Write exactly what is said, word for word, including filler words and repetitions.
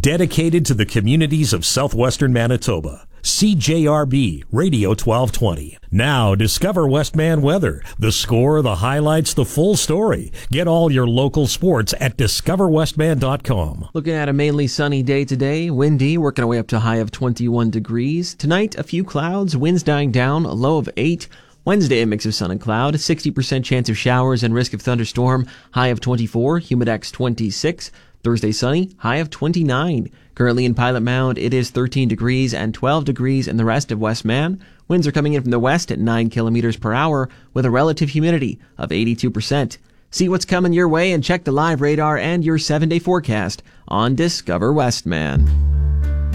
dedicated to the communities of southwestern Manitoba. C J R B Radio twelve twenty. Now discover Westman weather, the score, the highlights, the full story. Get all your local sports at discover westman dot com. Looking at a mainly sunny day today, windy, working our way up to a high of twenty-one degrees. Tonight, a few clouds, winds dying down, a low of eight. Wednesday, a mix of sun and cloud, sixty percent chance of showers and risk of thunderstorm, high of twenty-four, humidex twenty-six. Thursday, sunny, high of twenty-nine. Currently in Pilot Mound, it is thirteen degrees and twelve degrees in the rest of Westman. Winds are coming in from the west at nine kilometers per hour with a relative humidity of eighty-two percent. See what's coming your way and check the live radar and your seven-day forecast on Discover Westman.